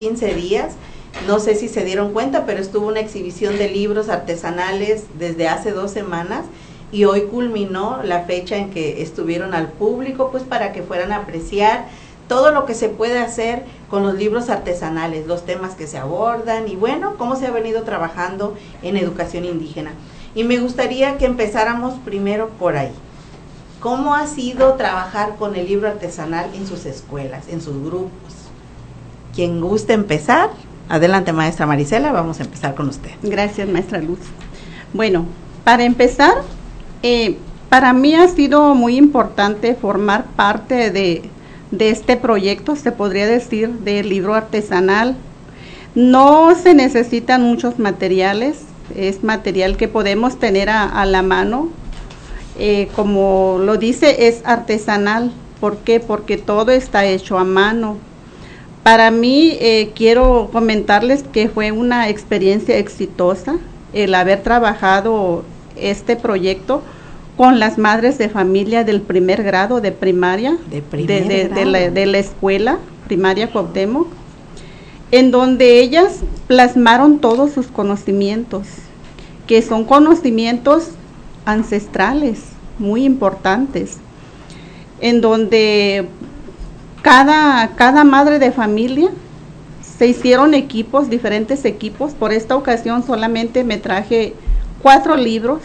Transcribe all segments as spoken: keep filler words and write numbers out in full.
quince días, no sé si se dieron cuenta, pero estuvo una exhibición de libros artesanales desde hace dos semanas y hoy culminó la fecha en que estuvieron al público, pues para que fueran a apreciar todo lo que se puede hacer con los libros artesanales, los temas que se abordan y bueno, cómo se ha venido trabajando en educación indígena. Y me gustaría que empezáramos primero por ahí. ¿Cómo ha sido trabajar con el libro artesanal en sus escuelas, en sus grupos? Quien guste empezar, adelante maestra Marisela, vamos a empezar con usted. Gracias maestra Luz. Bueno, para empezar, eh, para mí ha sido muy importante formar parte de, de este proyecto, se podría decir, del libro artesanal. No se necesitan muchos materiales, es material que podemos tener a, a la mano. Eh, como lo dice, es artesanal. ¿Por qué? Porque todo está hecho a mano. Para mí, eh, quiero comentarles que fue una experiencia exitosa el haber trabajado este proyecto con las madres de familia del primer grado de primaria, de, primer de, de, grado. de, la, de la escuela primaria Cuauhtémoc, en donde ellas plasmaron todos sus conocimientos, que son conocimientos ancestrales muy importantes, en donde Cada, cada madre de familia se hicieron equipos, diferentes equipos. Por esta ocasión solamente me traje cuatro libros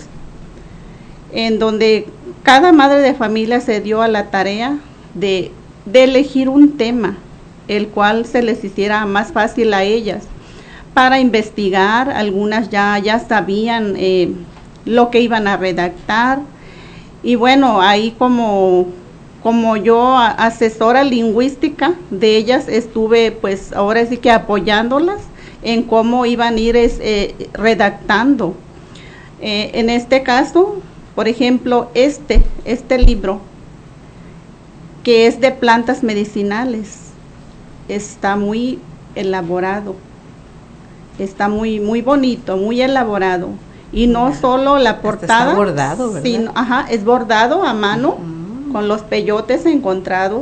en donde cada madre de familia se dio a la tarea de, de elegir un tema, el cual se les hiciera más fácil a ellas para investigar. Algunas ya, ya sabían eh, lo que iban a redactar y bueno, ahí como... Como yo, asesora lingüística de ellas, estuve pues ahora sí que apoyándolas en cómo iban a ir eh, redactando. Eh, en este caso, por ejemplo, este, este libro, que es de plantas medicinales, está muy elaborado, está muy, muy bonito, muy elaborado. Y no solo la portada, está bordado, ¿verdad? Sino, ajá, es bordado a mano. Uh-huh. Con los peyotes encontrados.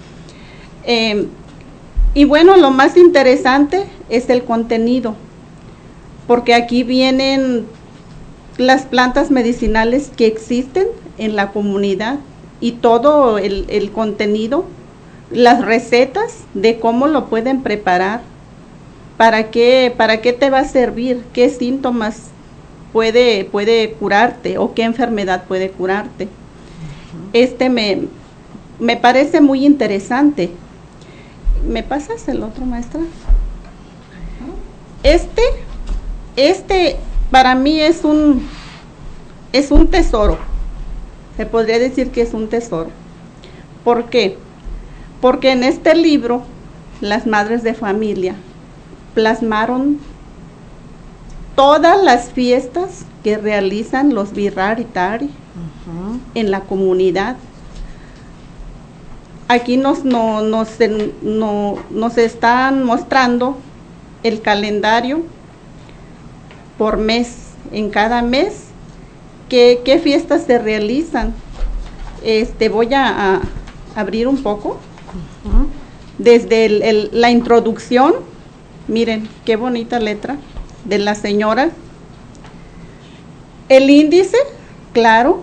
Eh, y bueno, lo más interesante es el contenido, porque aquí vienen las plantas medicinales que existen en la comunidad y todo el, el contenido, las recetas de cómo lo pueden preparar, para qué, para qué te va a servir, qué síntomas puede, puede curarte o qué enfermedad puede curarte. Este me, me parece muy interesante. ¿Me pasas el otro, maestra? Este, este para mí es un, es un tesoro. Se podría decir que es un tesoro. ¿Por qué? Porque en este libro, las madres de familia plasmaron todas las fiestas que realizan los Birraritari uh-huh. en la comunidad. Aquí nos, no, nos, no, nos están mostrando el calendario por mes, en cada mes, qué, qué fiestas se realizan. Este, voy a, a abrir un poco. Uh-huh. Desde el, el, la introducción, miren qué bonita letra de la señora. El índice, claro,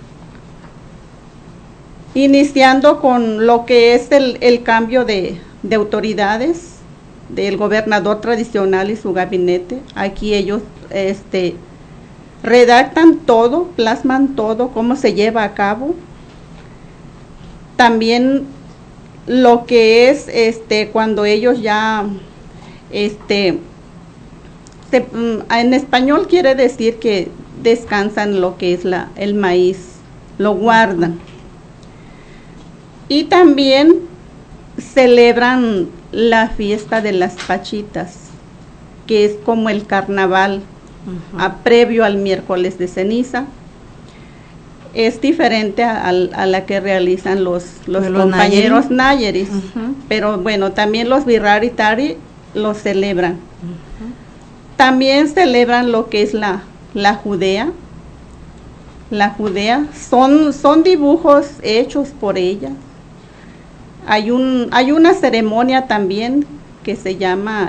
iniciando con lo que es el, el cambio de, de autoridades del gobernador tradicional y su gabinete. Aquí ellos este, redactan todo, plasman todo, cómo se lleva a cabo. También lo que es este, cuando ellos ya, este, se, en español quiere decir que descansan lo que es la, el maíz, lo guardan. Y también celebran la fiesta de las Pachitas, que es como el carnaval, uh-huh. a, previo al miércoles de ceniza. Es diferente a, a, a la que realizan los, los, los compañeros Nayeris, uh-huh. pero bueno, también los Birraritari lo celebran. Uh-huh. También celebran lo que es la La Judea, la Judea, son, son dibujos hechos por ella. Hay, un, hay una ceremonia también que se llama